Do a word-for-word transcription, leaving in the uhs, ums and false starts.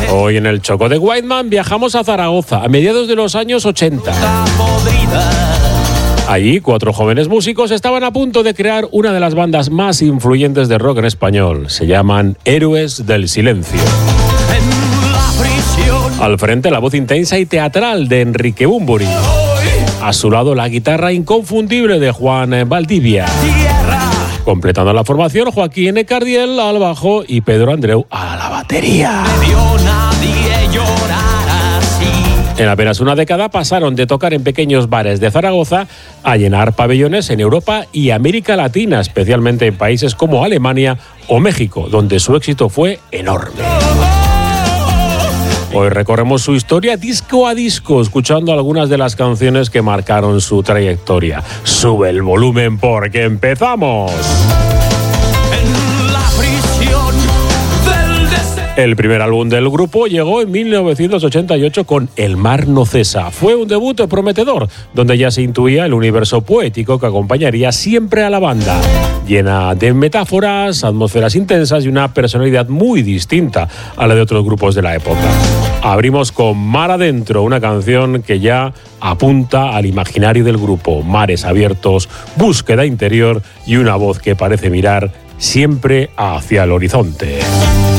Hoy en el Choco de Whiteman viajamos a Zaragoza a mediados de los años ochenta. Allí, cuatro jóvenes músicos estaban a punto de crear una de las bandas más influyentes de rock en español. Se llaman Héroes del Silencio. Al frente, la voz intensa y teatral de Enrique Bunbury. A su lado, la guitarra inconfundible de Juan Valdivia. Completando la formación, Joaquín Cardiel al bajo y Pedro Andreu a la batería. En apenas una década pasaron de tocar en pequeños bares de Zaragoza a llenar pabellones en Europa y América Latina, especialmente en países como Alemania o México, donde su éxito fue enorme. Hoy recorremos su historia disco a disco, escuchando algunas de las canciones que marcaron su trayectoria. Sube el volumen porque empezamos. El primer álbum del grupo llegó en mil novecientos ochenta y ocho con El mar no cesa. Fue un debut prometedor, donde ya se intuía el universo poético que acompañaría siempre a la banda, llena de metáforas, atmósferas intensas y una personalidad muy distinta a la de otros grupos de la época. Abrimos con Mar Adentro, una canción que ya apunta al imaginario del grupo. Mares abiertos, búsqueda interior y una voz que parece mirar siempre hacia el horizonte.